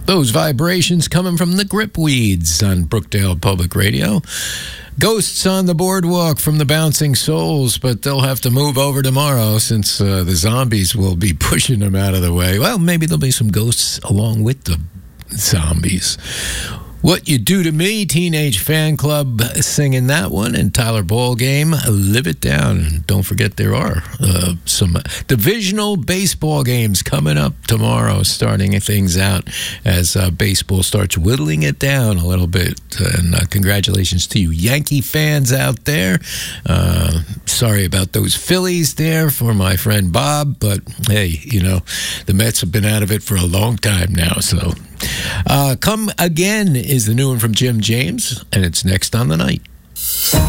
Those vibrations coming from the Gripweeds on Brookdale Public Radio. Ghosts on the Boardwalk from the Bouncing Souls, but they'll have to move over tomorrow since the zombies will be pushing them out of the way. Well, maybe there'll be some ghosts along with the zombies. What You Do to Me, Teenage Fan Club singing that one, and Tyler Ballgame, Live It Down. And don't forget there are some divisional baseball games coming up tomorrow, starting things out as baseball starts whittling it down a little bit. And congratulations to you Yankee fans out there. Sorry about those Phillies there for my friend Bob, but hey, you know, the Mets have been out of it for a long time now, so... Come Again is the new one from Jim James, and it's next on the night.